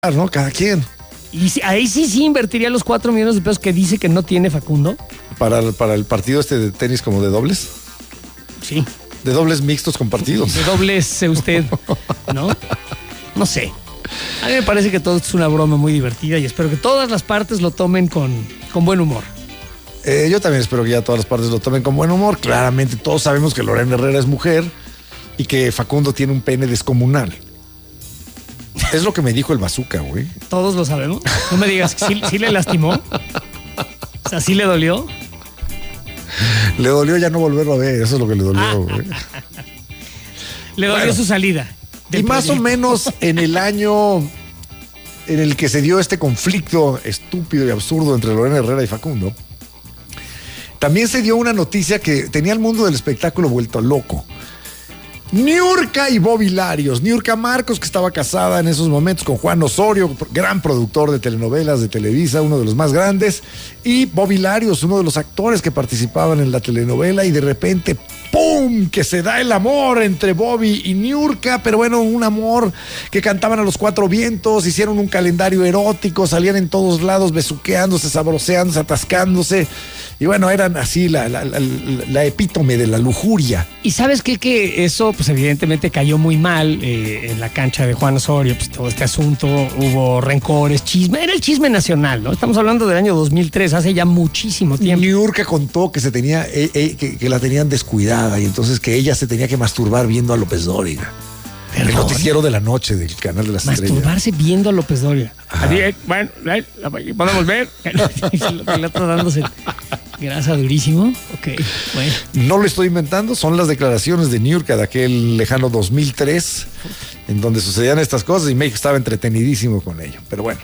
¿no? Cada quien. Y ahí sí invertiría los 4 millones de pesos que dice que no tiene Facundo. Para el partido este de tenis como de dobles. Sí. De dobles mixtos compartidos. De dobles usted, ¿no? No sé. A mí me parece que todo esto es una broma muy divertida y espero que todas las partes lo tomen con buen humor. Yo también espero que ya todas las partes lo tomen con buen humor. Claramente todos sabemos que Lorena Herrera es mujer y que Facundo tiene un pene descomunal. Es lo que me dijo el bazooka, güey. Todos lo sabemos. No me digas que sí le lastimó. O sea, ¿sí le dolió? Le dolió ya no volverlo a ver. Eso es lo que le dolió, güey. Le dolió su salida. Y más o menos en el año en el que se dio este conflicto estúpido y absurdo entre Lorena Herrera y Facundo, también se dio una noticia que tenía el mundo del espectáculo vuelto loco. Niurka y Bobby Larios. Niurka Marcos, que estaba casada en esos momentos con Juan Osorio, gran productor de telenovelas de Televisa, uno de los más grandes, y Bobby Larios, uno de los actores que participaban en la telenovela, y de repente, ¡pum!, que se da el amor entre Bobby y Niurka, pero bueno, un amor que cantaban a los 4 vientos, hicieron un calendario erótico, salían en todos lados besuqueándose, sabroseándose, atascándose, y bueno, eran así la epítome de la lujuria. Y ¿sabes qué? Que eso, pues evidentemente cayó muy mal en la cancha de Juan Osorio, pues todo este asunto, hubo rencores, chisme, era el chisme nacional, ¿no? Estamos hablando del año 2003, hace ya muchísimo tiempo. Niurka contó que se tenía, que la tenían descuidada y entonces que ella se tenía que masturbar viendo a López Dóriga. El noticiero de la noche del canal de las estrellas. Masturbarse viendo a López Dóriga. Bueno, podemos ver. El otro dándose grasa durísimo. Ok, bueno. No lo estoy inventando, son las declaraciones de Niurka de aquel lejano 2003, en donde sucedían estas cosas y México estaba entretenidísimo con ello. Pero bueno,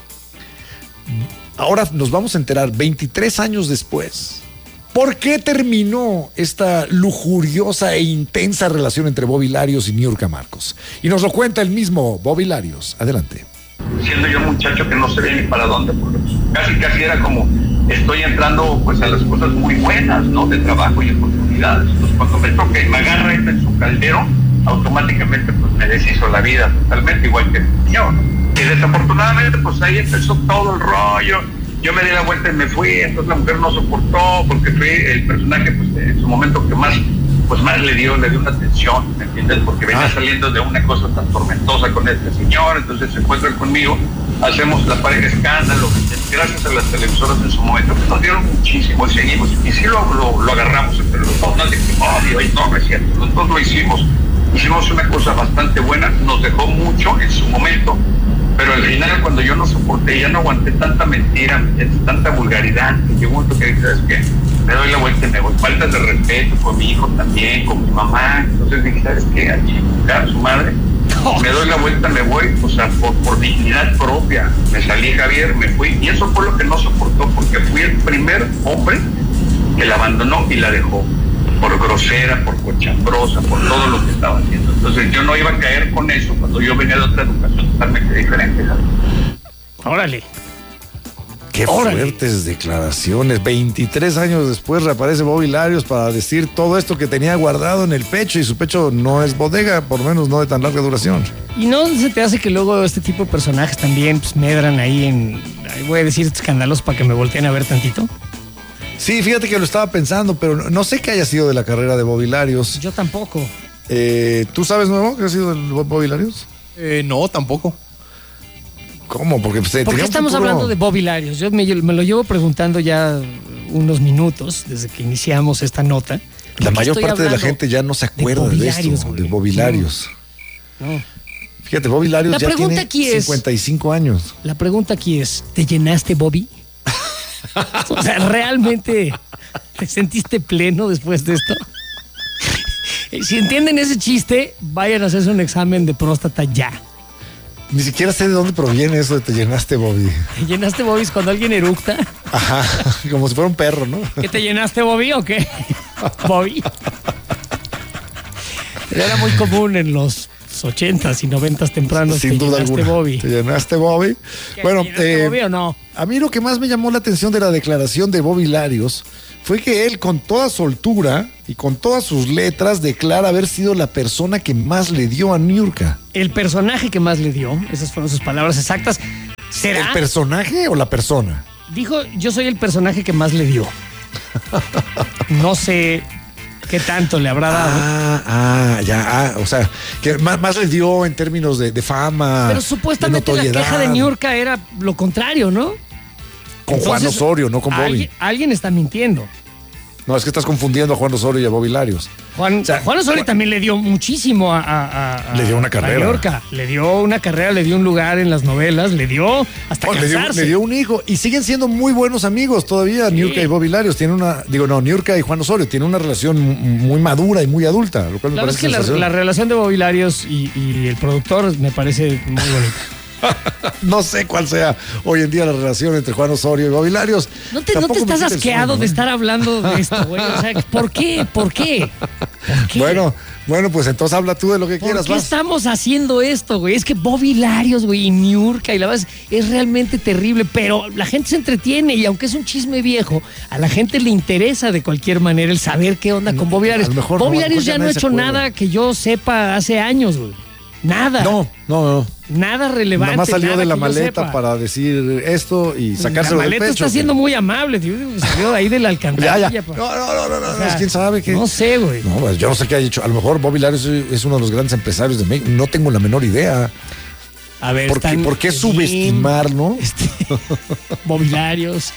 ahora nos vamos a enterar 23 años después. ¿Por qué terminó esta lujuriosa e intensa relación entre Bobby Larios y Niurka Marcos? Y nos lo cuenta el mismo Bobby Larios. Adelante. Siendo yo un muchacho que no sabía ni para dónde, porque casi era como estoy entrando pues a las cosas muy buenas, ¿no? De trabajo y oportunidades. Entonces cuando me toque y me agarra esta en su caldero, automáticamente pues me deshizo la vida totalmente, igual que el señor. Y desafortunadamente pues ahí empezó todo el rollo. Yo me di la vuelta y me fui, entonces la mujer no soportó porque fui el personaje pues en su momento que más le dio una atención, ¿me entiendes? Porque venía saliendo de una cosa tan tormentosa con este señor, entonces se encuentra conmigo, hacemos la pareja escándalo, gracias a las televisoras en su momento, que nos dieron muchísimo y seguimos, y sí lo agarramos entre los dos, no es cierto, nosotros lo hicimos una cosa bastante buena, nos dejó mucho en su momento, pero al final cuando yo no soporté, ya no aguanté tanta mentira, tanta vulgaridad, que llegó un momento que dije, ¿sabes qué? Me doy la vuelta y me voy. Faltas de respeto con mi hijo también, con mi mamá. Entonces dije, ¿sabes qué? A chingar su madre. Me doy la vuelta, me voy, o sea, por dignidad propia. Me salí, Javier, me fui. Y eso fue lo que no soportó, porque fui el primer hombre que la abandonó y la dejó. Por grosera, por cochambrosa, por todo lo que estaba haciendo. Entonces yo no iba a caer con eso cuando yo venía de otra educación totalmente diferente, ¿sabes? Órale. Qué fuertes declaraciones. 23 años después reaparece Bobby Larios para decir todo esto que tenía guardado en el pecho, y su pecho no es bodega, por lo menos no de tan larga duración. ¿Y no se te hace que luego este tipo de personajes también pues, medran ahí voy a decir escándalos para que me volteen a ver tantito? Sí, fíjate que lo estaba pensando, pero no sé qué haya sido de la carrera de Bobby Larios. Yo tampoco. ¿Tú sabes, Nuevo, qué ha sido del Bobby Larios? No, tampoco. ¿Cómo? Porque ¿Por qué estamos hablando de Bobby Larios? Yo me lo llevo preguntando ya unos minutos desde que iniciamos esta nota. La mayor parte de la gente ya no se acuerda de esto, de Bobby Larios. No. Fíjate, Bobby Larios ya tiene 55 años. La pregunta aquí es, ¿te llenaste, Bobby? O sea, ¿realmente te sentiste pleno después de esto? Si entienden ese chiste, vayan a hacerse un examen de próstata ya. Ni siquiera sé de dónde proviene eso de te llenaste, Bobby. ¿Te llenaste, Bobby? Es cuando alguien eructa. Ajá, como si fuera un perro, ¿no? ¿Que te llenaste, Bobby, o qué? Bobby. Era muy común en los 80s y 90s tempranos. Sin duda alguna. Bobby. ¿Te llenaste, Bobby? Bueno, ¿te llenaste, Bobby, o no? A mí lo que más me llamó la atención de la declaración de Bobby Larios fue que él, con toda soltura y con todas sus letras, declara haber sido la persona que más le dio a Niurka. El personaje que más le dio, esas fueron sus palabras exactas. ¿Será? ¿El personaje o la persona? Dijo, yo soy el personaje que más le dio. No sé qué tanto le habrá dado. O sea, que más le dio en términos de fama. Pero supuestamente de la queja de Niurka era lo contrario, ¿no? Con Juan Osorio, no con Bobby. Alguien está mintiendo. No, es que estás confundiendo a Juan Osorio y a Bobby Larios. Juan Osorio también le dio muchísimo a le dio una carrera. A Niurka. Le dio una carrera, le dio un lugar en las novelas, le dio hasta casarse. Le dio un hijo. Y siguen siendo muy buenos amigos todavía, sí. Niurka y Bobby Larios. Tienen Niurka y Juan Osorio tienen una relación muy madura y muy adulta, lo cual me parece que la relación de Bobby Larios y el productor me parece muy bonita. No sé cuál sea hoy en día la relación entre Juan Osorio y Bobby Larios. ¿No te estás asqueado de estar hablando de esto, güey? O sea, ¿por qué? Bueno, pues entonces habla tú de lo que quieras. ¿Por qué estamos haciendo esto, güey? Es que Bobby Larios, güey, y Niurka, y la verdad es realmente terrible, pero la gente se entretiene y aunque es un chisme viejo, a la gente le interesa de cualquier manera el saber qué onda con Bobby Larios. Bobby Larios ya no ha hecho nada que yo sepa hace años, güey. Nada. No. Nada relevante. Nada más salió de la maleta para decir esto y sacárselo del pecho. La maleta está siendo muy amable, tío. Salió de ahí de la alcantarilla. Ya. No. O sea, ¿quién sabe qué? No sé, güey. No, pues yo no sé qué ha hecho. A lo mejor Bobby Larios es uno de los grandes empresarios de México. No tengo la menor idea. A ver, ¿Por qué subestimar, no? Bobby Larios.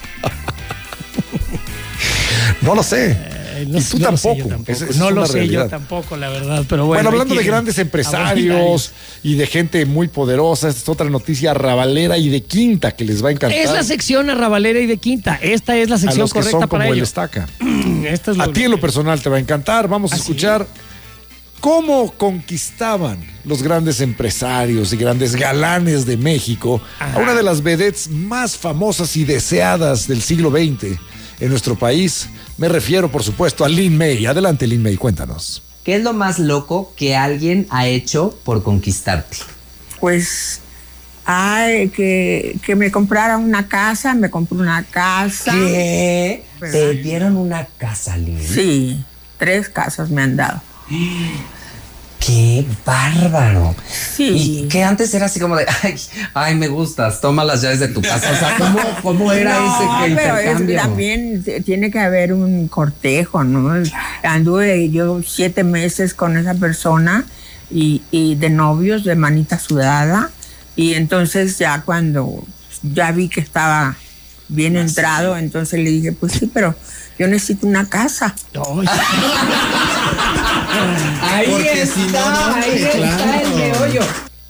No lo sé. Y tú tampoco. No lo sé yo tampoco, la verdad. Pero bueno, hablando de grandes empresarios y de gente muy poderosa, esta es otra noticia arrabalera y de quinta que les va a encantar. Es la sección arrabalera y de quinta. Esta es la sección correcta para ellos. Estaca. A ti en lo personal te va a encantar. Vamos a escuchar cómo conquistaban los grandes empresarios y grandes galanes de México a una de las vedettes más famosas y deseadas del siglo XX en nuestro país. Me refiero, por supuesto, a Lin May. Adelante, Lin May, cuéntanos. ¿Qué es lo más loco que alguien ha hecho por conquistarte? Pues, que me comprara una casa, me compró una casa. ¿Qué? ¿Te dieron una casa, Lin? Sí, 3 casas me han dado. ¡Qué bárbaro! Sí. Y que antes era así como de, ay, me gustas, toma las llaves de tu casa. O sea, ¿cómo era ese intercambio? También tiene que haber un cortejo, ¿no? Anduve yo 7 meses con esa persona y de novios, de manita sudada. Y entonces ya cuando ya vi que estaba bien entrado, entonces le dije, pues sí, pero yo necesito una casa. Ahí está el meollo.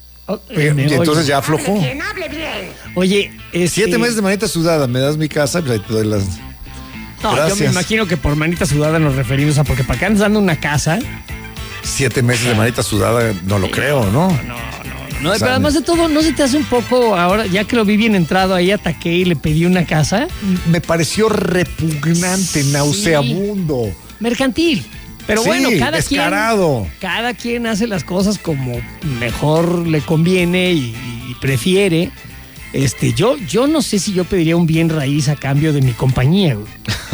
Y entonces ya aflojó. Oye, 7 meses de manita sudada, me das mi casa, pues ahí te doy las... No, gracias. Yo me imagino que por manita sudada nos referimos a porque para acá andas dando una casa. 7 meses de manita sudada, no lo creo, ¿no? No, pero además de todo, ¿no se te hace un poco ahora, ya que lo vi bien entrado, ahí ataqué y le pedí una casa? Me pareció repugnante, nauseabundo. Mercantil. Pero bueno, cada quien hace las cosas como mejor le conviene y prefiere. Yo no sé si yo pediría un bien raíz a cambio de mi compañía, güey.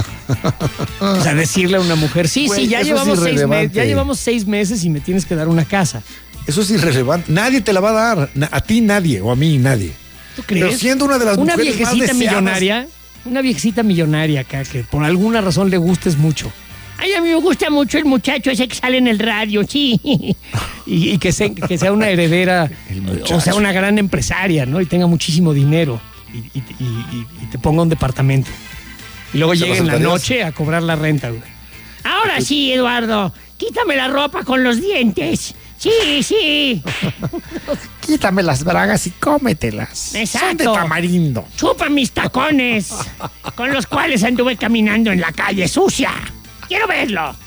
O sea, decirle a una mujer, ya llevamos 6 meses y me tienes que dar una casa. Eso es irrelevante. Nadie te la va a dar. A ti nadie, o a mí nadie. ¿Tú crees? Pero siendo una de las mujeres más deseadas. Una viejecita millonaria acá que por alguna razón le gustes mucho. Ay, a mí me gusta mucho el muchacho ese que sale en el radio, sí. Y que sea una heredera, o sea, una gran empresaria, ¿no? Y tenga muchísimo dinero y te ponga un departamento. Y luego llegue en la noche a cobrar la renta, güey. Ahora sí, Eduardo, quítame la ropa con los dientes. Sí. Quítame las bragas y cómetelas. Exacto. Son de tamarindo. Chupa mis tacones, con los cuales anduve caminando en la calle sucia. ¡Quiero verlo!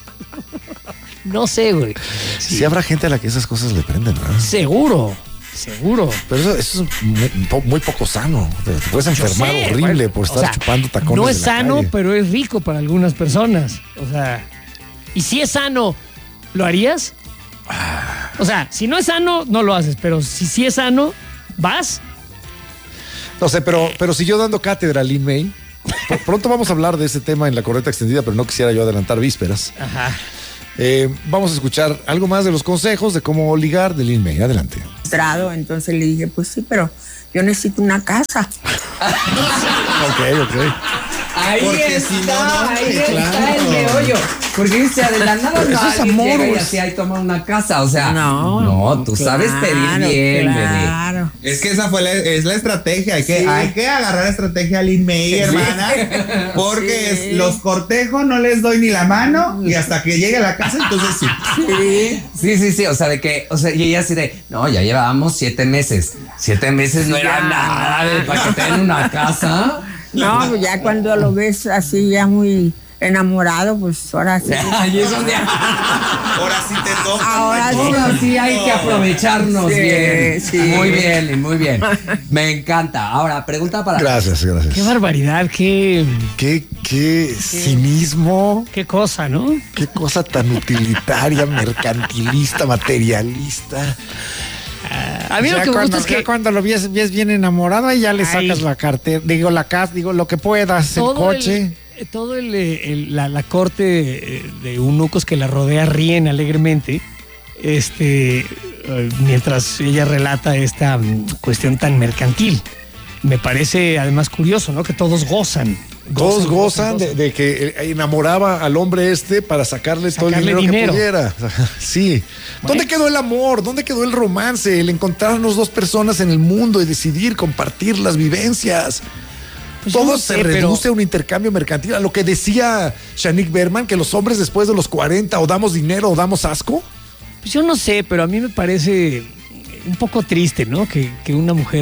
No sé, güey. Sí, habrá gente a la que esas cosas le prenden, ¿no? Seguro. Pero eso es muy poco sano. Te puedes enfermar horrible por estar chupando tacones. No es sano, pero es rico para algunas personas. O sea, y si es sano, ¿lo harías? O sea, si no es sano, no lo haces. Pero si es sano, ¿vas? No sé, pero si yo dando cátedra a Lin May... Pronto vamos a hablar de ese tema en la correcta extendida, pero no quisiera yo adelantar vísperas. Ajá. Vamos a escuchar algo más de los consejos de cómo ligar de Lin May. Adelante. Entonces le dije, pues sí, pero yo necesito una casa. Ok. Ahí Porque está, si no, ahí claro. está el meollo. Porque dice, de la nada Pero no, eso es alguien amor, llega y güey. así ahí toma una casa. O sea, No, no, tú sabes pedir bien, bebé. Claro. Es que esa es la estrategia. Hay Sí. que agarrar la estrategia Lin May, hermana. Porque Sí. los cortejos no les doy ni la mano y hasta que llegue a la casa, entonces sí. Sí. O sea, de que, y ella así de, no, ya llevábamos 7 meses. 7 meses no era nada para que te den una casa. No, pues ya cuando lo ves así ya muy enamorado, pues ahora sí. Y es donde Ahora sí te toca. Ahora ahora sí hay que aprovecharnos Sí, bien. sí. Muy bien, muy bien. Me encanta. Ahora, pregunta para... Gracias. Qué barbaridad, qué Cinismo. cosa, ¿no? Qué cosa tan utilitaria, mercantilista, materialista. A mí lo que me gusta es que cuando lo ves bien enamorado, ahí ya le Ay. sacas la cartera, digo la casa, digo lo que puedas, el coche. La corte de eunucos que la rodea ríen alegremente, mientras ella relata esta cuestión tan mercantil. Me parece además curioso, ¿no? Que todos gozan. Todos gozan de que enamoraba al hombre para sacarle todo el dinero que pudiera. Sí. ¿Dónde quedó el amor? ¿Dónde quedó el romance? El encontrarnos dos personas en el mundo y decidir compartir las vivencias. Pues yo Todo no se sé, reduce pero- a un intercambio mercantil. A lo que decía Shanique Berman, que los hombres después de los 40 o damos dinero o damos asco. Pues yo no sé, pero a mí me parece un poco triste, ¿no? Que una mujer...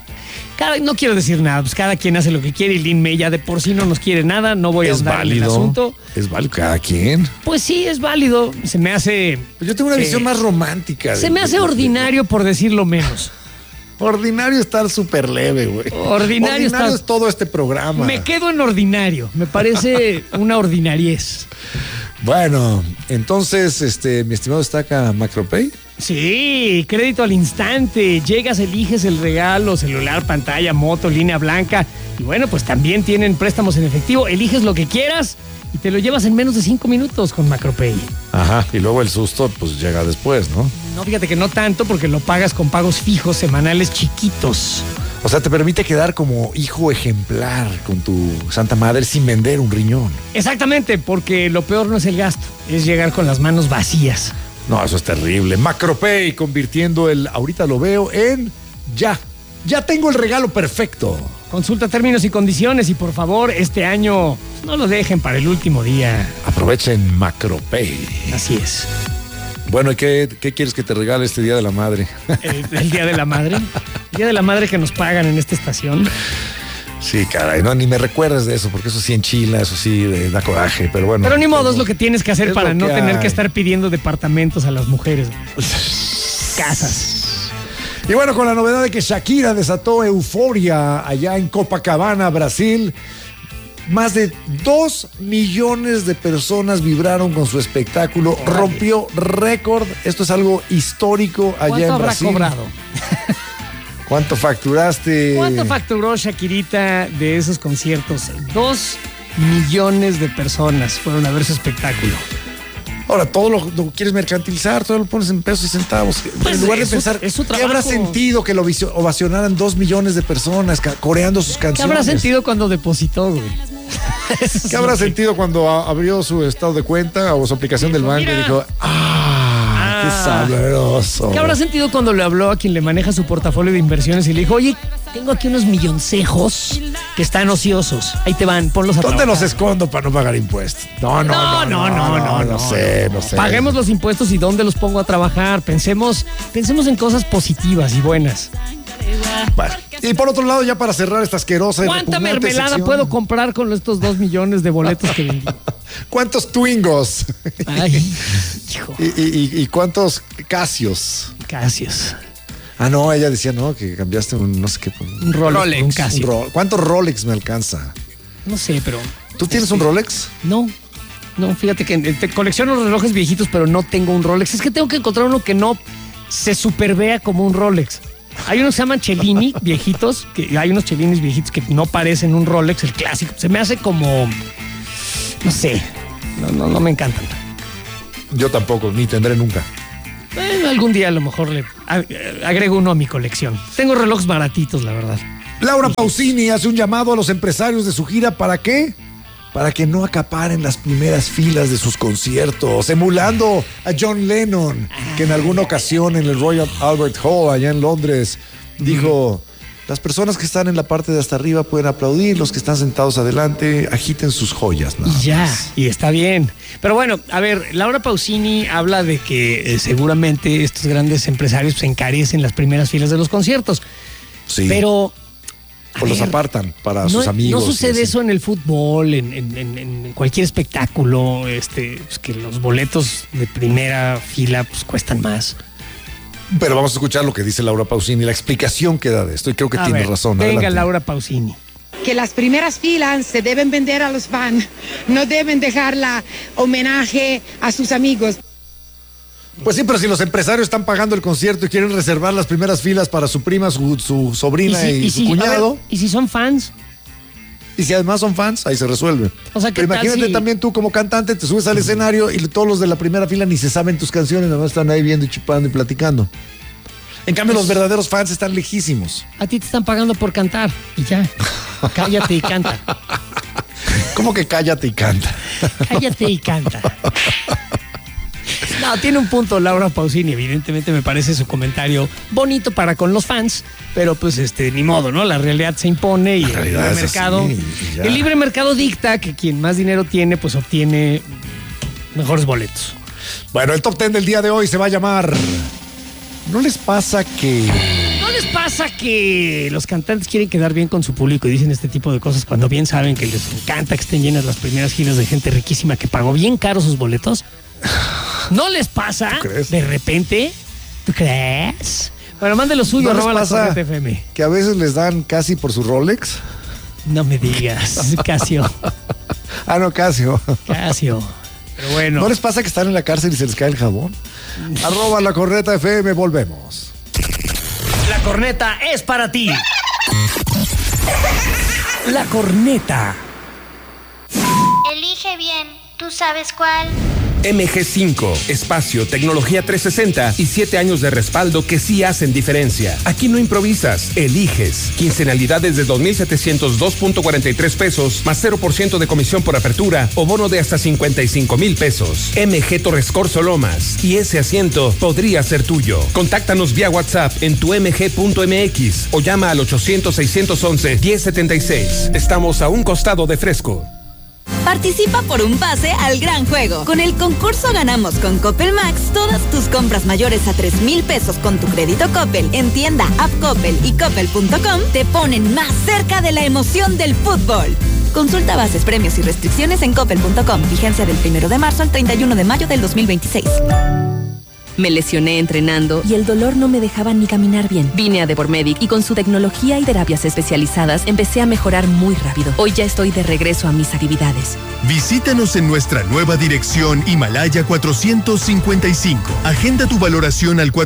no quiero decir nada, pues cada quien hace lo que quiere y Lin May ya de por sí no nos quiere nada, no voy a Es ahondar en el válido. asunto. Es válido cada quien. Pues sí, es válido. Se me hace... Yo tengo una visión más romántica. Se me hace ordinario por decirlo menos. Ordinario está súper leve, güey. Ordinario está- es todo este programa. Me quedo en ordinario. Me parece una ordinariez. Bueno, entonces, mi estimado Estaca Macropay. Sí, crédito al instante. Llegas, eliges el regalo, celular, pantalla, moto, línea blanca. Y bueno, pues también tienen préstamos en efectivo. Eliges lo que quieras y te lo llevas en menos de 5 minutos con Macropay. Ajá, y luego el susto, pues llega después, ¿no? No, fíjate que no tanto porque lo pagas con pagos fijos semanales chiquitos. O sea, te permite quedar como hijo ejemplar con tu santa madre sin vender un riñón. Exactamente, porque lo peor no es el gasto, es llegar con las manos vacías. No, eso es terrible. Macropay convirtiendo el ahorita lo veo en ya. Ya tengo el regalo perfecto. Consulta términos y condiciones y por favor, este año no lo dejen para el último día. Aprovechen Macropay. Así es. Bueno, ¿y qué quieres que te regale este Día de la Madre? El Día de la Madre. El Día de la Madre que nos pagan en esta estación. Sí, caray, no, ni me recuerdes de eso, porque eso sí enchila, eso sí da coraje, pero bueno. Pero ni modo, es lo que tienes que hacer Es para lo no que tener hay. que estar pidiendo departamentos a las mujeres. Casas. Y bueno, con la novedad de que Shakira desató euforia allá en Copacabana, Brasil, más de 2 millones de personas vibraron con su espectáculo, rompió récord. Esto es algo histórico allá ¿Cuánto en habrá Brasil. cobrado? ¿Cuánto facturaste? ¿Cuánto facturó Shakirita de esos conciertos? 2 millones de personas fueron a ver su espectáculo. Ahora, todo lo quieres mercantilizar, todo lo pones en pesos y centavos. Pues en lugar de es su- pensar, es su ¿qué habrá trabajo. sentido que lo ovacionaran 2 millones de personas coreando sus ¿Qué canciones? habrá sentido cuando depositó, güey? ¿Qué habrá sentido cuando abrió su estado de cuenta o su aplicación del banco y Mira. dijo, qué sabroso? ¿Qué habrá sentido cuando le habló a quien le maneja su portafolio de inversiones y le dijo, oye, tengo aquí unos milloncejos que están ociosos. Ahí te van, ponlos a ¿Dónde los trabajar"? escondo para no pagar impuestos? No sé. Paguemos los impuestos y dónde los pongo a trabajar. Pensemos en cosas positivas y buenas. Bueno, y por otro lado, ya para cerrar esta asquerosa y ¿Cuánta repugnante mermelada sección, puedo comprar con estos 2 millones de boletos que vendí? ¿Cuántos Twingos? Ay, hijo. ¿Y cuántos Casios? Gracias. Ah, no, ella decía, no, que cambiaste un no sé qué. Un Rolex, un Casio. ¿Cuántos Rolex me alcanza? No sé, pero ¿Tú tienes un Rolex? no, fíjate que colecciono los relojes viejitos, pero no tengo un Rolex. Es que tengo que encontrar uno que no se supervea como un Rolex. Hay unos que se llaman Cellini viejitos, que hay unos Cellinis viejitos que no parecen un Rolex, el clásico. Se me hace como, no sé, no me encantan. Yo tampoco, ni tendré nunca. algún día a lo mejor le agrego uno a mi colección. Tengo relojes baratitos, la verdad. Laura Pausini hace un llamado a los empresarios de su gira. ¿Para qué? Para que no acaparen las primeras filas de sus conciertos, emulando a John Lennon, que en alguna ocasión en el Royal Albert Hall, allá en Londres, dijo: las personas que están en la parte de hasta arriba pueden aplaudir, los que están sentados adelante agiten sus joyas. Y ya, y está bien. Pero bueno, a ver, Laura Pausini habla de que seguramente estos grandes empresarios se encarecen las primeras filas de los conciertos. Sí. Pero... O los apartan para sus amigos. No sucede eso en el fútbol, en cualquier espectáculo, pues que los boletos de primera fila pues cuestan más. Pero vamos a escuchar lo que dice Laura Pausini, la explicación que da de esto, y creo que tiene razón. Venga, adelante. Laura Pausini. Que las primeras filas se deben vender a los fans, no deben dejarla homenaje a sus amigos. Pues sí, pero si los empresarios están pagando el concierto y quieren reservar las primeras filas para su prima, su sobrina y su cuñado. ¿Y si son fans? Y si además son fans, ahí se resuelve. O sea, pero imagínate también tú como cantante, te subes al escenario y todos los de la primera fila ni se saben tus canciones, nada más están ahí viendo y chupando y platicando. En cambio, los verdaderos fans están lejísimos. A ti te están pagando por cantar y ya. Cállate y canta. ¿Cómo que cállate y canta? Cállate y canta. No, tiene un punto Laura Pausini. Evidentemente me parece su comentario bonito para con los fans, pero pues ni modo, ¿no? La realidad se impone y el libre mercado. El libre mercado dicta que quien más dinero tiene, pues obtiene mejores boletos. Bueno, el top 10 del día de hoy se va a llamar ¿No les pasa que los cantantes quieren quedar bien con su público y dicen este tipo de cosas cuando bien saben que les encanta que estén llenas las primeras filas de gente riquísima que pagó bien caro sus boletos? ¿No les pasa? ¿Tú crees? De repente, ¿tú crees? Bueno, mande lo suyo, ¿No les arroba pasa La Corneta FM. que a veces les dan casi por su Rolex? No me digas, Casio. No, Casio. Casio. Pero bueno. ¿No les pasa que están en la cárcel y se les cae el jabón? Arroba La Corneta FM, volvemos. La corneta es para ti. La corneta. Elige bien, ¿tú sabes cuál? MG5, espacio, tecnología 360 y 7 años de respaldo que sí hacen diferencia. Aquí no improvisas, eliges. Quincenalidades de 2,702.43 pesos, más 0% de comisión por apertura o bono de hasta 55,000 pesos. MG Torres Corzo Lomas. Y ese asiento podría ser tuyo. Contáctanos vía WhatsApp en tu mg.mx o llama al 800-611-1076. Estamos a un costado de Fresco. Participa por un pase al gran juego. Con el concurso Ganamos con Coppel Max, todas tus compras mayores a 3,000 pesos con tu crédito Coppel en tienda, app Coppel y coppel.com te ponen más cerca de la emoción del fútbol. Consulta bases, premios y restricciones en coppel.com. Vigencia del 1 de marzo al 31 de mayo del 2026. Me lesioné entrenando y el dolor no me dejaba ni caminar bien. Vine a Debormedic y con su tecnología y terapias especializadas empecé a mejorar muy rápido. Hoy ya estoy de regreso a mis actividades. Visítanos en nuestra nueva dirección Himalaya 455. Agenda tu valoración al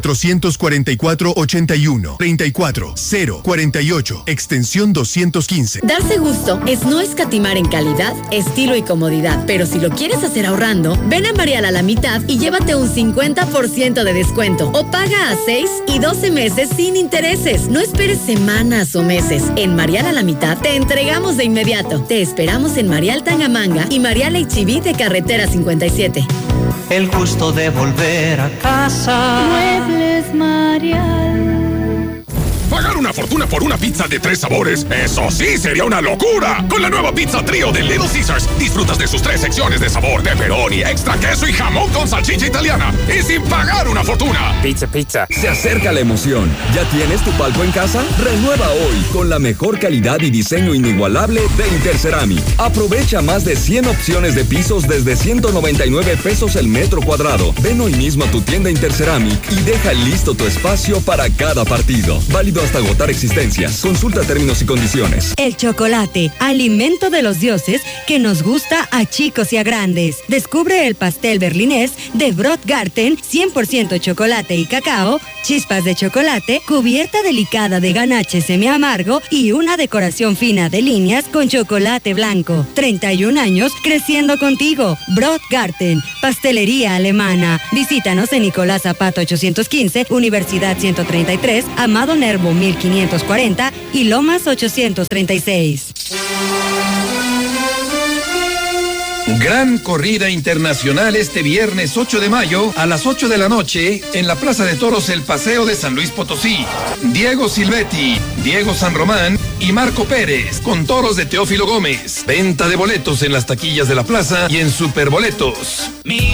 444-81 34 048, extensión 215. Darse gusto es no escatimar en calidad, estilo y comodidad. Pero si lo quieres hacer ahorrando, ven a Marial a la mitad y llévate un 50% de descuento. O paga a 6 y 12 meses sin intereses. No esperes semanas o meses. En Marial a la mitad te entregamos de inmediato. Te esperamos en Marial Tangamanga y Marial H-E-B de Carretera 57. El gusto de volver a casa. Muebles Marial. Pagar una fortuna por una pizza de 3 sabores, eso sí sería una locura. Con la nueva pizza trío de Little Caesars, disfrutas de sus 3 secciones de sabor, pepperoni, extra queso y jamón con salchicha italiana. Y sin pagar una fortuna. Pizza. Se acerca la emoción. ¿Ya tienes tu palco en casa? Renueva hoy con la mejor calidad y diseño inigualable de Interceramic. Aprovecha más de 100 opciones de pisos desde 199 pesos el metro cuadrado. Ven hoy mismo a tu tienda Interceramic y deja listo tu espacio para cada partido. Válido hasta agotar existencias. Consulta términos y condiciones. El chocolate, alimento de los dioses que nos gusta a chicos y a grandes. Descubre el pastel berlinés de Brotgarten, 100% chocolate y cacao, chispas de chocolate, cubierta delicada de ganache semiamargo y una decoración fina de líneas con chocolate blanco. 31 años creciendo contigo. Brotgarten, pastelería alemana. Visítanos en Nicolás Zapata 815, Universidad 133, Amado Nervo 1540 y Lomas 836. Gran corrida internacional este viernes 8 de mayo a las 8 de la noche en la Plaza de Toros El Paseo de San Luis Potosí. Diego Silvetti, Diego San Román y Marco Pérez con toros de Teófilo Gómez. Venta de boletos en las taquillas de la plaza y en Superboletos.